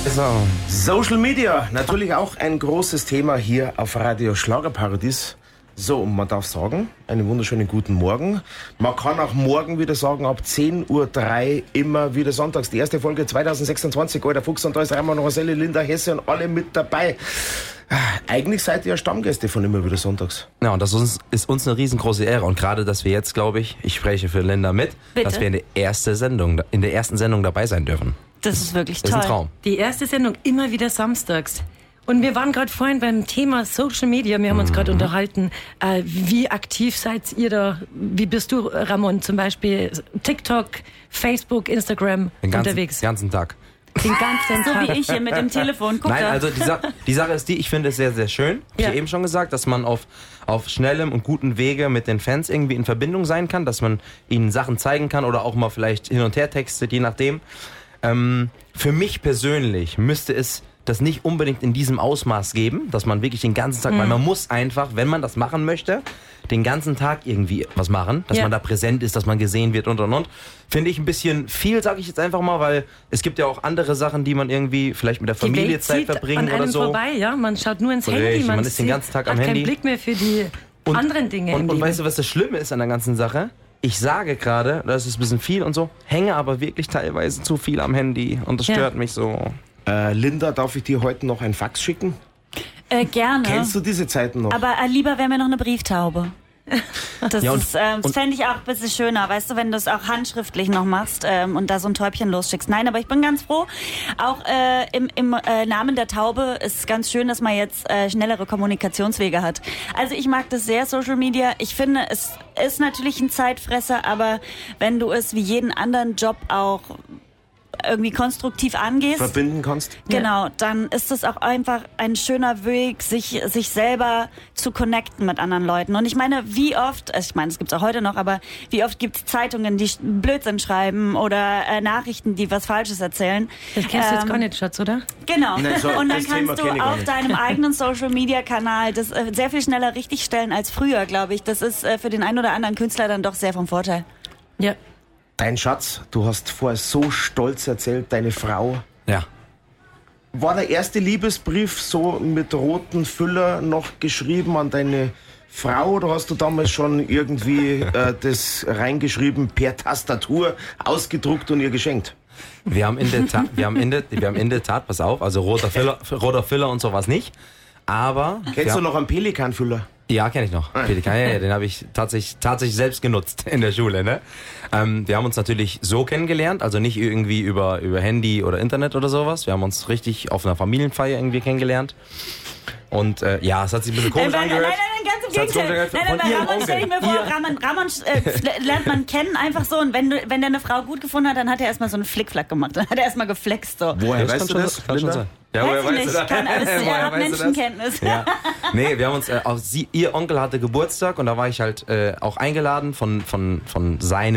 So. Social Media, natürlich auch ein großes Thema hier auf Radio Schlagerparadies. So, und man darf sagen, einen wunderschönen guten Morgen. Man kann auch morgen wieder sagen, ab 10:03 Uhr immer wieder sonntags. Die erste Folge 2026, Alter Fuchs und da ist Raimund, Roselli, Linda, Hesse und alle mit dabei. Eigentlich seid ihr ja Stammgäste von immer wieder sonntags. Ja, und das ist uns eine riesengroße Ehre. Und gerade, dass wir jetzt, glaube ich spreche für Linda mit, Bitte? dass wir in der ersten Sendung dabei sein dürfen. Das ist wirklich Das toll. ist ein Traum. Die erste Sendung immer wieder samstags. Und wir waren gerade vorhin beim Thema Social Media. Wir haben uns gerade unterhalten, wie aktiv seid ihr da? Wie bist du, Ramon, zum Beispiel TikTok, Facebook, Instagram unterwegs? Den ganzen Tag. Den ganzen So Tag. wie ich hier mit dem Telefon. Guck Nein, da. also die Sache ist die, ich finde es sehr, sehr schön. Hab ich Ja. ja eben schon gesagt, dass man auf schnellem und guten Wege mit den Fans irgendwie in Verbindung sein kann, dass man ihnen Sachen zeigen kann oder auch mal vielleicht hin und her textet, je nachdem. Für mich persönlich müsste es das nicht unbedingt in diesem Ausmaß geben, dass man wirklich den ganzen Tag, weil man muss einfach, wenn man das machen möchte, den ganzen Tag irgendwie was machen, dass Ja. man da präsent ist, dass man gesehen wird und. Finde ich ein bisschen viel, sage ich jetzt einfach mal, weil es gibt ja auch andere Sachen, die man irgendwie vielleicht mit der Die Familie Welt Zeit zieht verbringen an einem oder so. vorbei, ja. Man schaut nur ins Richtig, Handy. man ist den ganzen Tag am hat Handy. keinen Blick mehr für die anderen Dinge im Und Leben. weißt du, was das Schlimme ist an der ganzen Sache? Ich sage gerade, das ist ein bisschen viel und so, hänge aber wirklich teilweise zu viel am Handy und das Ja. stört mich so. Linda, darf ich dir heute noch ein Fax schicken? Gerne. Kennst du diese Zeiten noch? Aber lieber wäre mir noch eine Brieftaube. Das Ja, und- das fände ich auch ein bisschen schöner, weißt du, wenn du es auch handschriftlich noch machst und da so ein Täubchen losschickst. Nein, aber ich bin ganz froh. Auch im Namen der Taube ist es ganz schön, dass man jetzt schnellere Kommunikationswege hat. Also ich mag das sehr, Social Media. Ich finde, es ist natürlich ein Zeitfresser, aber wenn du es wie jeden anderen Job auch irgendwie konstruktiv angehst, Verbinden kannst? genau, dann ist es auch einfach ein schöner Weg, sich selber zu connecten mit anderen Leuten. Und ich meine, wie oft, also ich meine, es gibt es auch heute noch, aber wie oft gibt es Zeitungen, die Blödsinn schreiben oder Nachrichten, die was Falsches erzählen. Das kennst du jetzt gar nicht, Schatz, oder? Genau. Nein, so, und dann das Thema kannst kenn du ich gar auf nicht. deinem eigenen Social-Media-Kanal das sehr viel schneller richtigstellen als früher, glaube ich. Das ist für den einen oder anderen Künstler dann doch sehr vom Vorteil. Ja. Dein Schatz, du hast vorher so stolz erzählt, deine Frau. Ja. War der erste Liebesbrief so mit roten Füller noch geschrieben an deine Frau oder hast du damals schon irgendwie das reingeschrieben per Tastatur, ausgedruckt und ihr geschenkt? Wir haben in der Tat, pass auf, also roter Filler und sowas nicht. Aber Kennst du noch einen Pelikanfüller? Ja, kenne ich noch. Pelikan, ja, den habe ich tatsächlich selbst genutzt in der Schule. Ne? Wir haben uns natürlich so kennengelernt, also nicht irgendwie über Handy oder Internet oder sowas. Wir haben uns richtig auf einer Familienfeier irgendwie kennengelernt. Und ja, es hat sich ein bisschen komisch angehört. Nein, ganz im Das hat's Gegenteil. komisch Nein, angehört. bei Von ihrem Ramon stelle ich mir Onkel. vor, Ramon lernt man kennen einfach so und wenn der eine Frau gut gefunden hat, dann hat er erstmal so einen Flickflack gemacht. Dann hat er erstmal geflext so. Woher Das weißt du kann das, schon- kann schon Linda? sein. Ja, woher Weiß ich weißt du nicht, das? kann alles, Woher er hat weißt du das? Menschenkenntnis. Ja. Nee, wir haben uns, ihr Onkel hatte Geburtstag und da war ich halt auch eingeladen von seinem